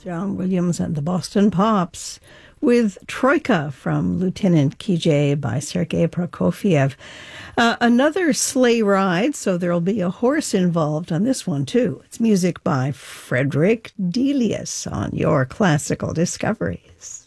John Williams and the Boston Pops with Troika from Lieutenant Kijé by Sergei Prokofiev. Another sleigh ride, so there'll be a horse involved on this one, too. It's music by Frederick Delius on Your Classical Discoveries.